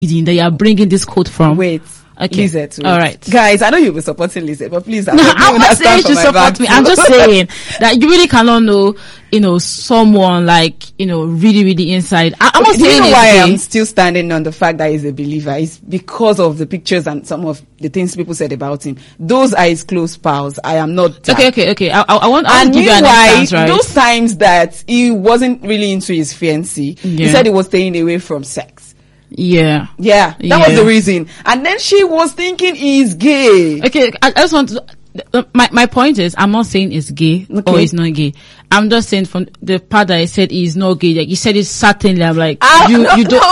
that you are bringing this quote from? Wait. Okay. Lizette, wait. All right. Guys, I know you'll be supporting Lizette, but please, I'm not saying you support me. I'm just saying that you really cannot know, someone like, really, really inside. I'm not saying why I'm still standing on the fact that he's a believer. It's because of the pictures and some of the things people said about him. Those are his close pals. I am not. Okay. I want to give you an instance, right? Those times that he wasn't really into his fiancée, he said he was staying away from sex. Yeah. That was the reason. And then she was thinking he's gay. Okay, I just want to, my point is, I'm not saying it's gay or it's not gay. I'm just saying from the part that I said he's not gay, like you said it certainly, I'm like, you don't go.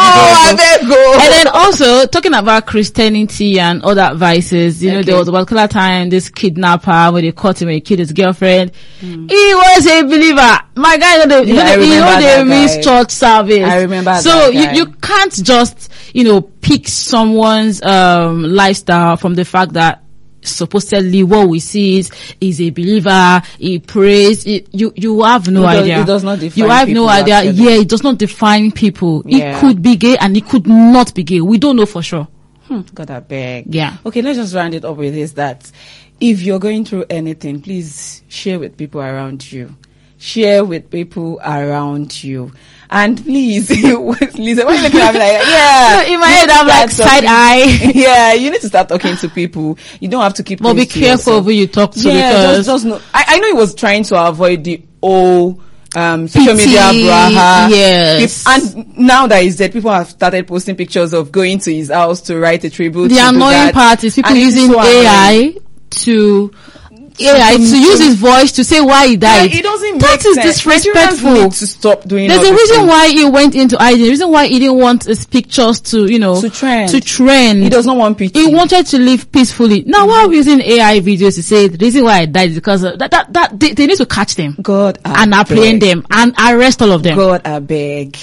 And then also, talking about Christianity and other vices, there was a particular time, this kidnapper, when they caught him when he killed his girlfriend, he was a believer. My guy, they miss church service. I remember so that guy. you can't just, pick someone's, lifestyle from the fact that supposedly what we see is a believer, he prays, you have no idea. It does not define you have people, no idea. actually. Yeah, it does not define people. It could be gay and it could not be gay. We don't know for sure. God, I beg. Yeah. Okay, let's just round it up with this, that if you're going through anything, please share with people around you. Share with people around you. And please, Lisa, why are you looking at me like, yeah. In my head, I'm like side eye. Yeah, you need to start talking to people. You don't have to keep. But be careful of who you talk to, because just know. I know he was trying to avoid the social media braha. Yes. And now that he's dead, people have started posting pictures of going to his house to write a tribute. The annoying part is people using AI to use his voice to say why he died. It doesn't make sense. That is disrespectful. Need to stop doing. There's a reason why he went into hiding. The reason why he didn't want his pictures to trend. He does not want pictures. He wanted to live peacefully. Now, why are we using AI videos to say the reason why I died is because of that they need to catch them. God, and apprehend them and arrest all of them. God, I beg.